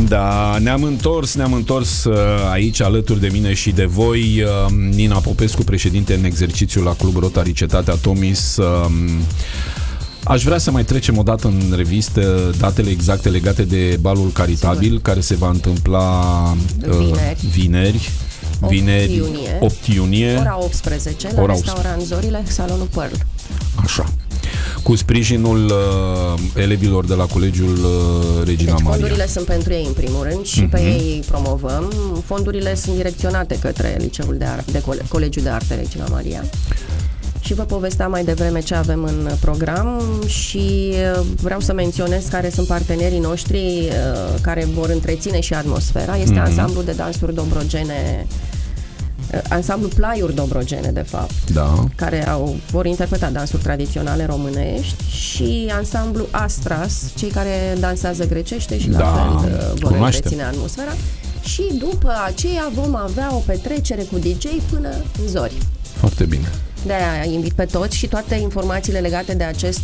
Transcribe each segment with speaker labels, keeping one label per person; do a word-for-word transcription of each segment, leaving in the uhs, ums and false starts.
Speaker 1: Da, ne-am întors, ne-am întors uh, aici alături de mine și de voi, uh, Nina Popescu, președinte în exercițiu la Club Rotary Cetatea Tomis. Uh, Aș vrea să mai trecem o dată în revistă datele exacte legate de balul caritabil, Sigur. care se va întâmpla uh,
Speaker 2: vineri,
Speaker 1: vineri, vineri
Speaker 2: iunie,
Speaker 1: opt iunie,
Speaker 2: ora optsprezece, la
Speaker 1: ora
Speaker 2: restaurant Zorile, salonul Pearl.
Speaker 1: Așa. Cu sprijinul uh, elevilor de la Colegiul uh, Regina
Speaker 2: deci,
Speaker 1: Maria.
Speaker 2: Fondurile sunt pentru ei în primul rând și uh-huh. pe ei promovăm. Fondurile sunt direcționate către Liceul de, Ar- de Cole- Colegiul de Arte Regina Maria. Și vă povesteam mai devreme ce avem în program și vreau să menționez care sunt partenerii noștri care vor întreține și atmosfera. Este mm-hmm. ansamblul de dansuri dobrogene, ansamblu Plaiuri Dobrogene, de fapt,
Speaker 1: da. care
Speaker 2: au, vor interpreta dansuri tradiționale românești, și ansamblu Astras, cei care dansează grecește și la
Speaker 1: da.
Speaker 2: fel vor
Speaker 1: Cunoaște.
Speaker 2: întreține atmosfera. Și după aceea vom avea o petrecere cu D J până în zori.
Speaker 1: Foarte bine.
Speaker 2: De-aia invit pe toți și toate informațiile legate de acest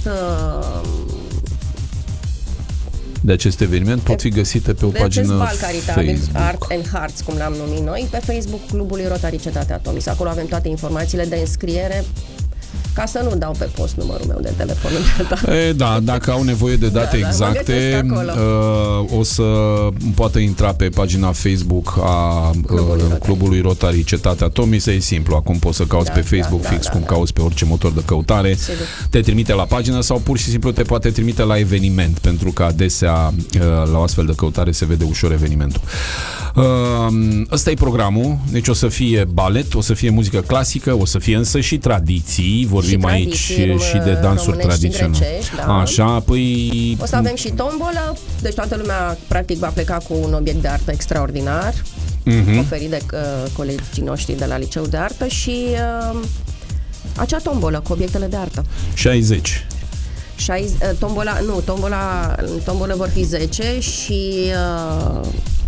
Speaker 1: de acest eveniment pot fi găsite pe o
Speaker 2: de
Speaker 1: pagină
Speaker 2: bal caritabil,
Speaker 1: Facebook.
Speaker 2: Art and Hearts, cum l-am numit noi, pe Facebook Clubului Rotary Cetatea Tomis. Acolo avem toate informațiile de înscriere, ca să nu dau pe post numărul meu de telefon.
Speaker 1: E, da, dacă au nevoie de date
Speaker 2: da,
Speaker 1: exacte, uh, o să poată intra pe pagina Facebook a
Speaker 2: Clubului,
Speaker 1: uh,
Speaker 2: Rotary.
Speaker 1: Clubului Rotary Cetatea Tomis. E simplu, acum poți să cauți
Speaker 2: da,
Speaker 1: pe Facebook
Speaker 2: da,
Speaker 1: fix
Speaker 2: da,
Speaker 1: cum
Speaker 2: da,
Speaker 1: cauți pe orice motor de căutare.
Speaker 2: Sigur.
Speaker 1: Te trimite la pagină sau pur și simplu te poate trimite la eveniment, pentru că adesea uh, la o astfel de căutare se vede ușor evenimentul. Uh, ăsta e programul, deci o să fie balet, o să fie muzică clasică, o să fie însă și tradiții, vorbim
Speaker 2: și
Speaker 1: aici și de dansuri tradiționale.
Speaker 2: Grecești, da.
Speaker 1: Așa, păi...
Speaker 2: O să avem și tombolă, deci toată lumea practic va pleca cu un obiect de artă extraordinar, uh-huh. oferit de uh, colegii noștri de la Liceul de Artă și uh, acea tombolă cu obiectele de artă.
Speaker 1: șaizeci.
Speaker 2: șaizeci uh, tombola, nu, tombola, tombolă vor fi zece și uh,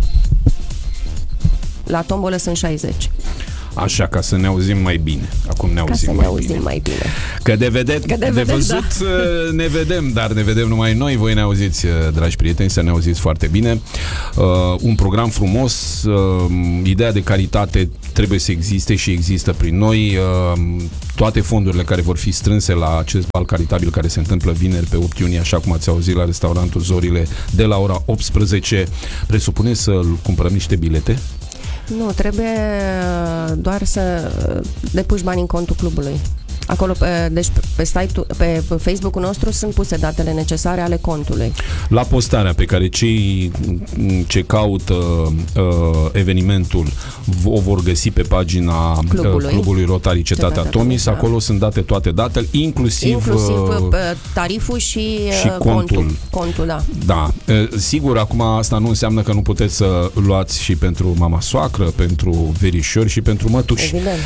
Speaker 2: la tombolă sunt șaizeci.
Speaker 1: Așa, ca să ne auzim mai bine. Acum ne auzim,
Speaker 2: ca să
Speaker 1: mai,
Speaker 2: ne auzim
Speaker 1: bine.
Speaker 2: mai bine.
Speaker 1: Că de, vedet,
Speaker 2: Că de,
Speaker 1: de
Speaker 2: vedet,
Speaker 1: văzut
Speaker 2: da.
Speaker 1: ne vedem, dar ne vedem numai noi. Voi ne auziți, dragi prieteni, să ne auziți foarte bine. Uh, un program frumos, uh, ideea de caritate trebuie să existe și există prin noi. Uh, toate fondurile care vor fi strânse la acest bal caritabil care se întâmplă vineri pe opt iunie, așa cum ați auzit, la restaurantul Zorile, de la ora optsprezece. Presupune să cumpărăm niște bilete?
Speaker 2: Nu, trebuie doar să depuși bani în contul clubului. Acolo, pe, deci pe, site-ul, pe Facebook-ul nostru sunt puse datele necesare ale contului.
Speaker 1: La postarea pe care cei ce caută uh, evenimentul o vor găsi pe pagina
Speaker 2: clubului,
Speaker 1: uh, clubului Rotary Cetatea, Cetatea Tomis, da. Acolo sunt date toate datele, inclusiv,
Speaker 2: inclusiv
Speaker 1: uh,
Speaker 2: tariful și,
Speaker 1: și contul.
Speaker 2: contul. Contul, da.
Speaker 1: Da. Uh, sigur, acum asta nu înseamnă că nu puteți să luați și pentru mama soacră, pentru verișori și pentru mătuși.
Speaker 2: Evident.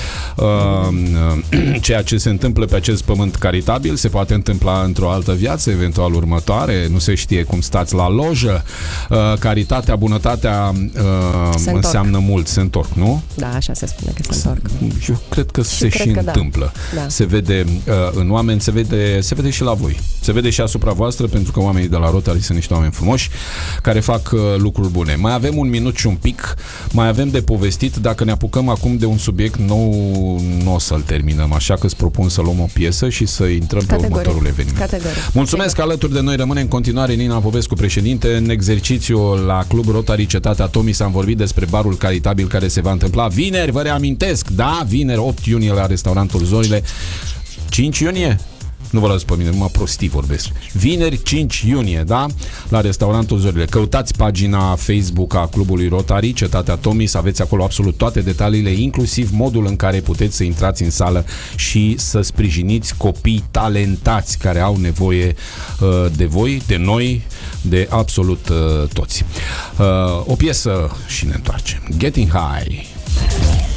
Speaker 1: Uh, ceea ce se întâmplă pe acest pământ caritabil se poate întâmpla într-o altă viață, eventual următoare, nu se știe cum stați la lojă. Uh, caritatea, bunătatea uh, înseamnă mult, se întorc, nu?
Speaker 2: Da, așa se spune că se întorc.
Speaker 1: Eu cred că
Speaker 2: și
Speaker 1: se
Speaker 2: cred
Speaker 1: și
Speaker 2: că
Speaker 1: întâmplă.
Speaker 2: Da. Da.
Speaker 1: Se vede uh, în oameni, se vede, se vede și la voi. Se vede și asupra voastră, pentru că oamenii de la Rotary sunt niște oameni frumoși care fac uh, lucruri bune. Mai avem un minut și un pic, mai avem de povestit. Dacă ne apucăm acum de un subiect nou, nu o să-l terminăm, așa că îți propun să luăm o piesă și să intrăm Categoric. pe următorul eveniment.
Speaker 2: Categoric.
Speaker 1: Mulțumesc că alături de noi rămâne în continuare Nina Popescu, președinte în exercițiu la Club Rotary Cetatea Tomis. Am vorbit despre barul caritabil care se va întâmpla vineri, vă reamintesc, da, vineri opt iunie la restaurantul Zorile. cinci iunie? Nu vă las pe mine, numai prostii vorbesc. Vineri cinci iunie, da? La restaurantul Zorile. Căutați pagina Facebook a Clubului Rotary Cetatea Tomis, aveți acolo absolut toate detaliile, inclusiv modul în care puteți să intrați în sală și să sprijiniți copii talentați care au nevoie uh, de voi, de noi, de absolut uh, toți. Uh, o piesă și ne întoarcem. Getting High.